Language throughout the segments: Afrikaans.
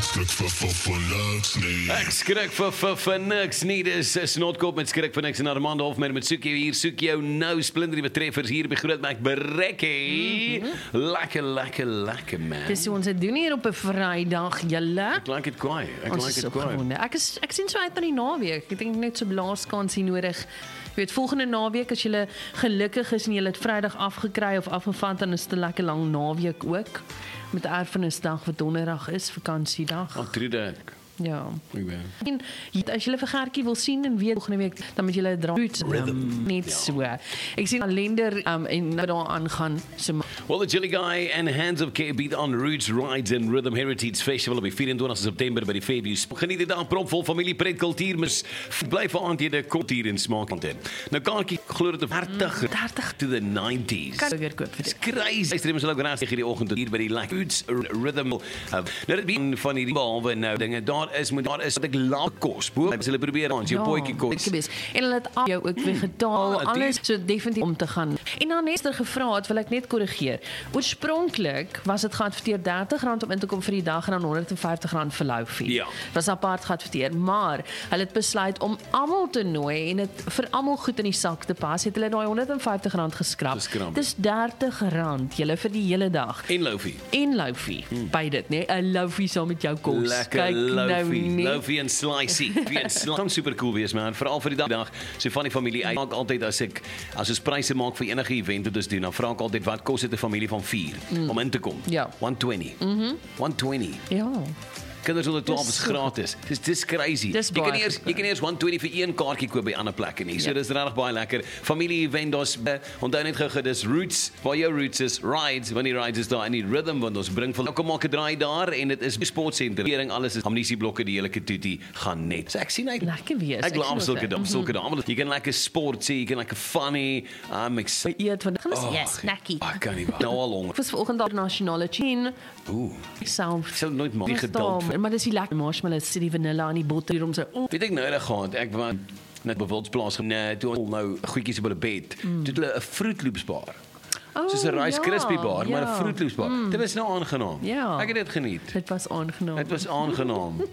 Ek skrik vir niks nie, dis Snotkop met skrik vir niks en Armando Hofmeyer met soek jou hier, soek jou nou splinter betreffers hier by Grootmark Berekkie. Lekker man. Dis ons het doen hier op 'n Vrydag, julle. Ek like it kwaai. Ek sien so uit aan die naweek. Ek dink net so blaaskansie nodig. Jy weet, volgende naweek as jy gelukkig is en jy het Vrydag afgekry of afgevat, dan is dit 'n lekker lang naweek ook. Met Erfenisdag wat donderdag is, vakansiedag. True that. Ja. En as jy vir Gertjie wil sien en weet volgende week, dan moet jy dra net so. Ek sien kalender en wat daar aangaan. So Well, the Chili Guy and Hands of Care beat on Roots Rides and Rhythm Heritage Festival op 24 September by die Fairview. Geniet die dag propvol familie, pret, kultuur, mis bly vir aandhede, kultuur en smaak content. Nou kaartjie glo dit 30 to the 90s. Kan weer koop vir dit. Crazy. Streams ook raas hier die oggend hier by die Roots Rhythm. Nou dit be van hierdie behalwe nou dinge daar is wat ek laat kos. Hulle probeer ons jou potjie kos. En hulle het jou ook weer getaal, alles so definitief om te gaan. En dan Esther gevra het, wil ek net korrigeer. Oorspronklik was dit geadverteer R30 om in te kom vir die dag en dan R150 vir Loufie. Ja. Was apart geadverteer, maar hulle het besluit om almal te nooi en dit vir almal goed in die sak te pas. Het hulle daai R150 geskrap. Dis R30 julle vir die hele dag. En Loufie. By dit, nee, 'n Loufie saam met jou kos. Lekker Loufie en slicey. Kan super cool wees man, veral vir die dag. So van die familie, ek maak altyd as ons pryse maak vir enige event wat ons doen, dan vra ek altyd wat kos dit 'n familie van 4 om in te kom. Ja. 120. 120. Ja. Kinders onder 12 is gratis. Dis crazy. Jy kan eers 120 vir een kaartjie koop by ander plekke nie. So dis regtig baie lekker. Familie event, ons onthou net gou dis Roots, waar jou Roots is, Rides, wanneer Rides is daar in die Rhythm want ons bring vir elke maak 'n draai daar en dit is sportsentrum. Alles is amnisieblokke die hele ketoetie gaan net. So ek sien uit. Lekker wees. Ek glo sulke dae. Jy kan lekker sport sê, jy kan lekker funny, eet van snackie. Ek kan nie. Nou al honger. Dis vanoggend op nasionale chain. Sal nooit maar die geduld. Maar dis die lekker marshmallows, die vanilla en die botter hierom so. Weet ek nou reg gehad, ek was net by Wildsplaas toe nou goedjies op 'n bed. Toe hulle 'n Fruit Loops bar. Soos 'n Rice Krispie bar, maar 'n Fruit Loops bar. Dit was nou aangenaam. Ja. Ek het dit geniet. Dit was aangenaam.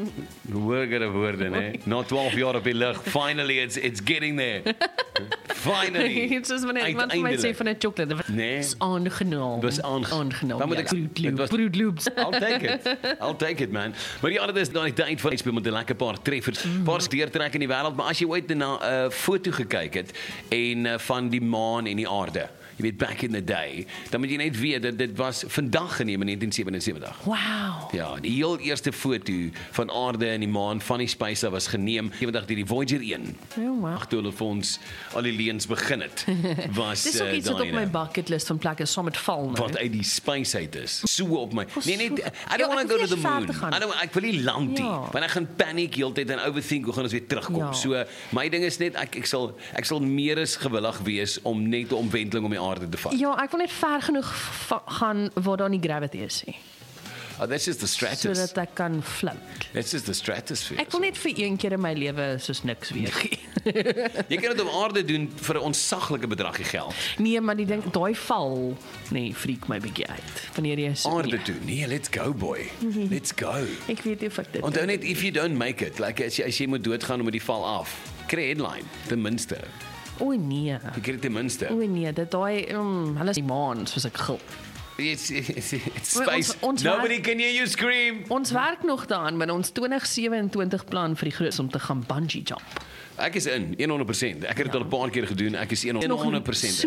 Woorde, né? Na 12 jaar op die lug, finally it's getting there. Finally. Dit is wanneer iemand vir my sê van 'n chocolate. Nee. Dis aangenaam. Dis aangenaam. Dan moet ek Fruit Loops. I'll take it man. Maar ja, dit is dan die tyd vir iets met 'n lekker paar treffers. Paar deurtrek in die wêreld, maar as jy ooit na 'n foto gekyk het en van die maan en die aarde. Jy weet, back in the day, dan moet jy net weet dat dit was vandag geneem in 1977. Wow. Ja, die heel eerste foto van aarde en die maan van die space was geneem 70 deur die Voyager 1. Ja, wow. Toe hulle vir ons al die leens begin het, was dis ook iets wat op my bucket list van plekke saam met val. Wat uit die space uit is. So op my. Nee, I don't want to go to the moon. Ek wil nie land nie. Want ek gaan paniek heeltyd en overthink hoe gaan ons weer terugkom. Ja. So my ding is net ek sal meer as gewillig wees om net 'n omwenteling om die aarde te vat. Ja, ek wil net ver genoeg gaan waar daar nie gravity is nie. That's just the stratosphere. Sodat ek kan float. That's just the stratosphere. Ek wil net vir een keer in my lewe soos niks weer gee. Jy kan dit op aarde doen vir 'n onsaglike bedragie geld. Nee, maar die ding, daai val, nee, freak my bietjie uit. Wanneer jy so aarde toe. Nee, let's go boy. Let's go. Ek weet nie of ek dit. Onthou net if you don't make it, like as jy moet doodgaan met die val af. Kry headline, ten minste. O nee. Jy kry ten minste. O nee, dit daai hulle is die maan soos ek gil. It's space. Nobody can hear you scream. Ons werk nog daaraan met ons 2027 plan vir die groot om te gaan bungee jump. Ek is in 100%. Ek het dit al 'n paar keer gedoen. Ek is 100%